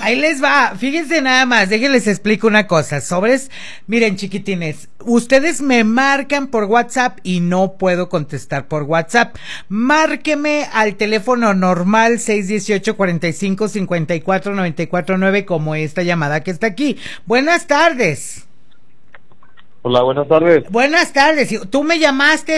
Ahí les va, fíjense nada más, déjenles explico una cosa, miren chiquitines, ustedes me marcan por WhatsApp y no puedo contestar por WhatsApp, márqueme al teléfono normal 618-45-54-94-9 como esta llamada que está aquí. Buenas tardes. Hola, buenas tardes. Buenas tardes, tú me llamaste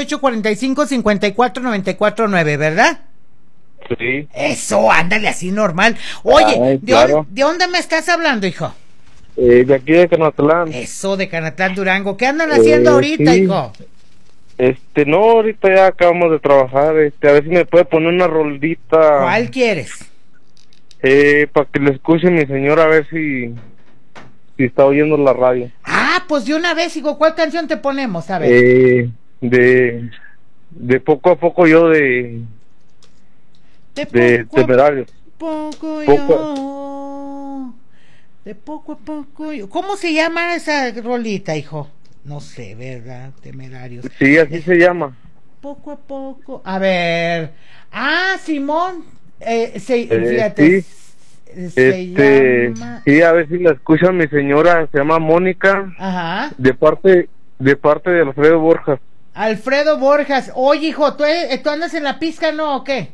618-45-54-94-9, ¿verdad? Sí. Eso, ándale así normal. Oye, Ay, claro. ¿de dónde me estás hablando, hijo? De aquí de Canatlán. Eso, de Canatlán, Durango. ¿Qué andan haciendo ahorita, sí. hijo? No, ahorita ya acabamos de trabajar. A ver si me puede poner una roldita. ¿Cuál quieres? Para que le escuche mi señora, a ver si está oyendo la radio. Ah, pues de una vez, hijo, ¿cuál canción te ponemos? A ver. De poco a poco yo de Temerarios. Poco yo. De poco a poco yo. ¿Cómo se llama esa rolita, hijo? No sé, ¿verdad? Temerarios. Sí, así se llama. Poco a poco. A ver. Ah, Simón. Fíjate. Sí. Se llama... Sí, a ver si la escucha mi señora, se llama Mónica. Ajá. De parte de Alfredo Borjas. Alfredo Borjas. Oye, hijo, ¿tú andas en la pizca, no, o qué?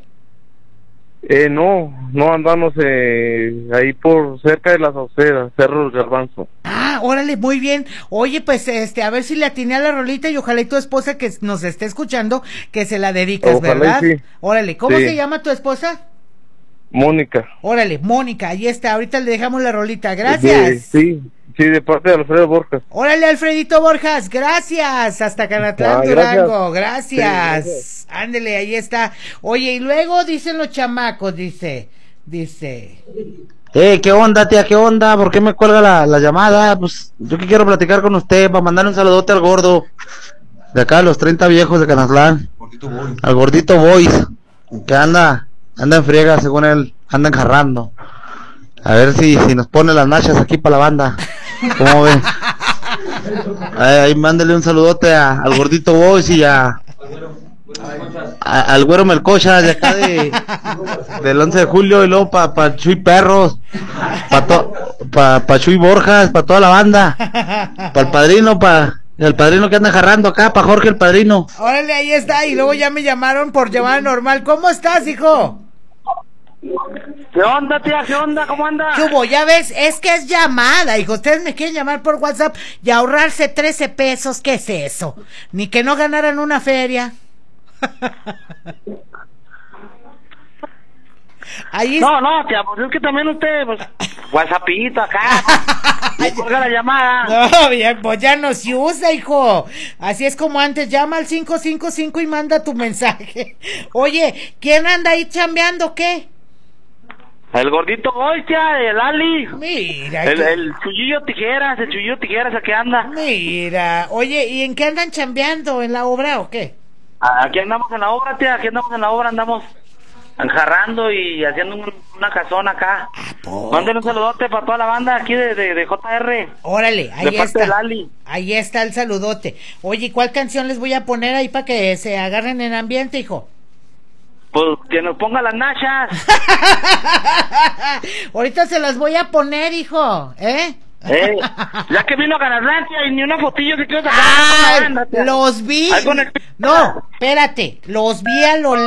No andamos ahí por cerca de las Saucedas, Cerro del Garbanzo. Ah, órale, muy bien. Oye, pues, a ver si le atiné a la rolita y ojalá y tu esposa que nos esté escuchando, que se la dedicas, Ojalá ¿verdad? sí. Órale, ¿cómo Sí. se llama tu esposa? Mónica. Órale, Mónica, ahí está, ahorita le dejamos la rolita, gracias. Sí, de parte de Alfredo Borjas. Órale, Alfredito Borjas, gracias, hasta Canatlán, Durango, gracias. Sí, Ándele, ahí está. Oye, y luego dicen los chamacos, dice. ¿Qué onda, tía? ¿Qué onda? ¿Por qué me cuelga la llamada? Pues yo que quiero platicar con usted para mandarle un saludote al gordo de acá, los 30 viejos de Canatlán, al gordito Boys, que anda en friega, según él, anda enjarrando. A ver si nos pone las nachas aquí para la banda. ¿Cómo ve? Ahí mándele un saludote al gordito Boys y al güero Melcocha de acá del 11 de julio y luego pa Chuy Perros, pa Chuy Borjas, pa toda la banda, pa el padrino, el padrino que anda jarrando acá, pa Jorge el padrino. Órale, ahí está, y luego ya me llamaron por llamada normal. ¿Cómo estás, hijo? ¿Qué onda, tía? ¿Qué onda? ¿Cómo andas? ¿Qué hubo? Ya ves, es que es llamada, hijo. Ustedes me quieren llamar por WhatsApp y ahorrarse 13 pesos. ¿Qué es eso? Ni que no ganaran una feria. Ahí No, tía, pues es que también usted, pues, WhatsAppito acá, y colga la llamada. No, bien, pues ya no se usa, hijo. Así es como antes, llama al 555 y manda tu mensaje. Oye, ¿quién anda ahí chambeando, qué? El gordito Boy, tía, el Ali. Mira. El Chuyillo Tijeras, aquí anda. Mira, oye, ¿y en qué andan chambeando? ¿En la obra o qué? Aquí andamos en la obra, tía, andamos enjarrando y haciendo una casona acá. Mándenle un saludote para toda la banda aquí de JR. Órale, ahí de parte está. del Ali. Ahí está el saludote. Oye, ¿cuál canción les voy a poner ahí para que se agarren en ambiente, hijo? Pues que nos ponga las nachas. Ahorita se las voy a poner, hijo, ¿eh? Ya que vino a Canatlán, tía, y ni una fotillo que quiero sacar. Los vi. No, espérate, los vi a lo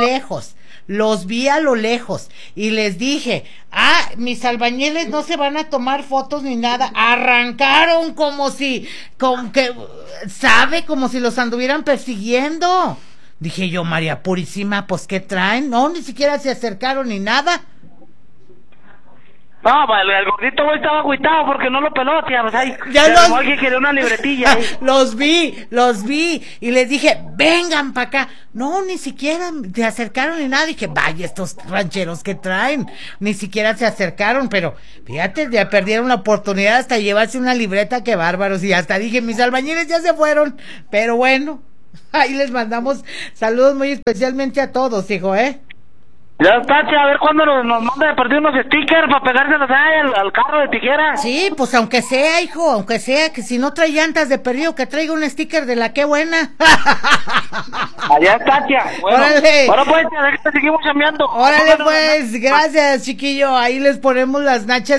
lejos y les dije, mis albañiles no se van a tomar fotos ni nada. Arrancaron como si los anduvieran persiguiendo. Dije yo, María Purísima, pues ¿qué traen? No, ni siquiera se acercaron ni nada. No, el gordito Boy estaba agüitado porque no lo peló, tía, pues ahí. Alguien quería una libretilla ahí. Los vi, y les dije, vengan para acá. No, ni siquiera se acercaron ni nada. Dije, vaya, estos rancheros que traen. Ni siquiera se acercaron, pero fíjate, ya perdieron la oportunidad hasta llevarse una libreta, qué bárbaros. Y hasta dije, mis albañiles ya se fueron. Pero bueno, ahí les mandamos saludos muy especialmente a todos, hijo, Ya está, che, a ver cuándo nos manda de perder unos stickers para pegárselos ahí al carro de tijera. Sí, pues aunque sea, hijo, aunque sea, que si no trae llantas de perdido, que traiga un sticker de la qué buena. Allá está, tía. Bueno, Órale. Ahora pues, tía, de que te seguimos chambeando. Órale, pues, gracias, chiquillo. Ahí les ponemos las nachas